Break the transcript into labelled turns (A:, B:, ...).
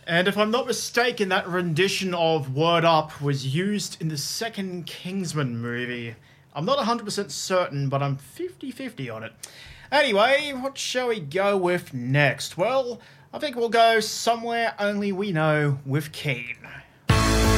A: And if I'm not mistaken, that rendition of Word Up was used in the second Kingsman movie. I'm not 100% certain, but I'm 50-50 on it. Anyway, what shall we go with next? Well, I think we'll go Somewhere Only We Know with Keen.